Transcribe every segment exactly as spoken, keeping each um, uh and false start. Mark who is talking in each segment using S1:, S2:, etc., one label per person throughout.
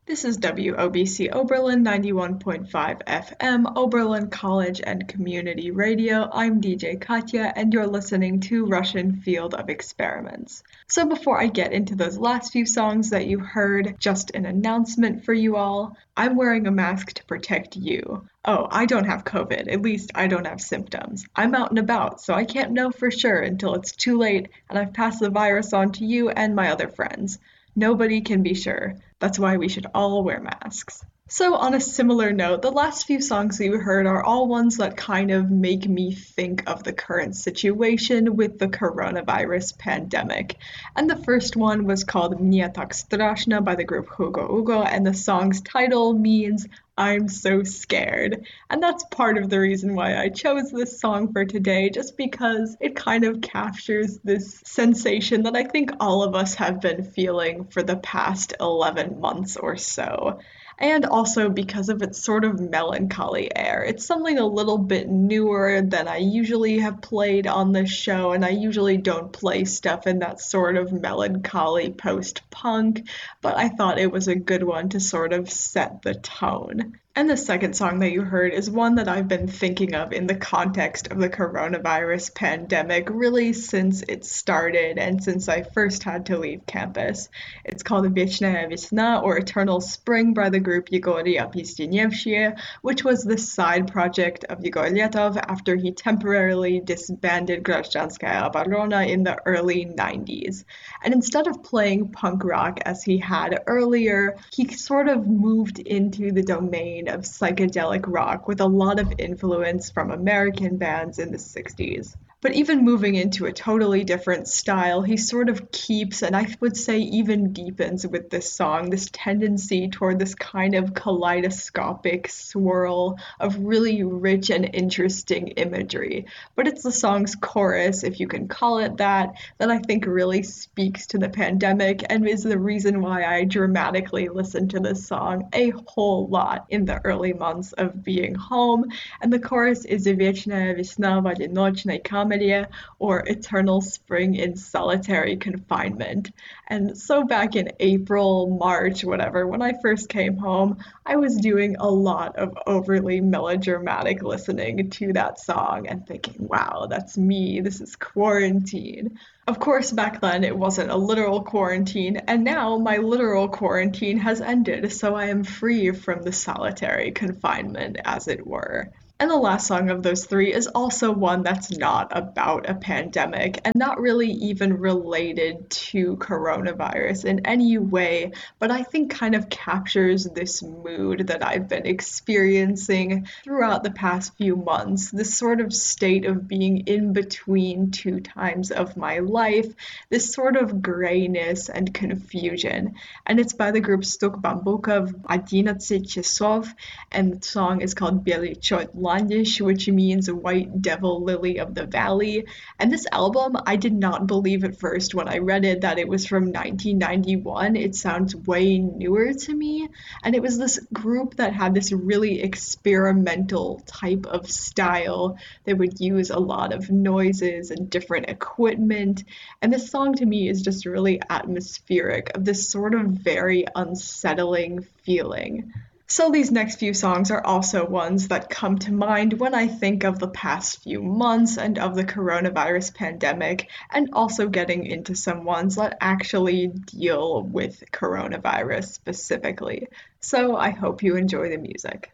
S1: This is W O B C Oberlin ninety-one point five F M, Oberlin College and Community Radio. I'm D J Katya, and you're listening to Russian Field of Experiments. So before I get into those last few songs that you heard, just an announcement for you all. I'm wearing a mask to protect you. Oh, I don't have COVID. At least I don't have symptoms. I'm out and about, so I can't know for sure until it's too late and I've passed the virus on to you and my other friends. Nobody can be sure. That's why we should all wear masks. So on a similar note, the last few songs that you heard are all ones that kind of make me think of the current situation with the coronavirus pandemic. And the first one was called Мне так страшно by the group Hugo Hugo, and the song's title means I'm so scared. And that's part of the reason why I chose this song for today, just because it kind of captures this sensation that I think all of us have been feeling for the past eleven months or so. And also because of its sort of melancholy air. It's something a little bit newer than I usually have played on this show, and I usually don't play stuff in that sort of melancholy post-punk, but I thought it was a good one to sort of set the tone. And the second song that you heard is one that I've been thinking of in the context of the coronavirus pandemic really since it started and since I first had to leave campus. It's called Вечная весна, or Eternal Spring, by the group Yegory Опизденевшие, which was the side project of Yegor Letov after he temporarily disbanded Гражданская оборона in the early nineties. And instead of playing punk rock as he had earlier, he sort of moved into the domain of psychedelic rock with a lot of influence from American bands in the sixties. But even moving into a totally different style, he sort of keeps, and I would say even deepens with this song, this tendency toward this kind of kaleidoscopic swirl of really rich and interesting imagery. But it's the song's chorus, if you can call it that, that I think really speaks to the pandemic and is the reason why I dramatically listened to this song a whole lot in the early months of being home. And the chorus is Вечная весна в одиночной камере, or Eternal Spring in Solitary Confinement. And so back in April, March, whatever, when I first came home, I was doing a lot of overly melodramatic listening to that song and thinking, wow, that's me, this is quarantine. Of course, back then it wasn't a literal quarantine, and now my literal quarantine has ended, so I am free from the solitary confinement, as it were. And the last song of those three is also one that's not about a pandemic and not really even related to coronavirus in any way, but I think kind of captures this mood that I've been experiencing throughout the past few months, this sort of state of being in between two times of my life, this sort of grayness and confusion. And it's by the group Stuk Bambukov, одиннадцать часов, and the song is called Белый черт Landish, which means White Devil Lily of the Valley. And this album, I did not believe at first when I read it that it was from nineteen ninety-one. It sounds way newer to me. And it was this group that had this really experimental type of style. They would use a lot of noises and different equipment. And this song to me is just really atmospheric of this sort of very unsettling feeling. So these next few songs are also ones that come to mind when I think of the past few months and of the coronavirus pandemic, and also getting into some ones that actually deal with coronavirus specifically. So I hope you enjoy the music.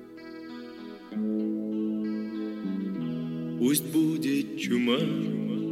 S2: Пусть будет чума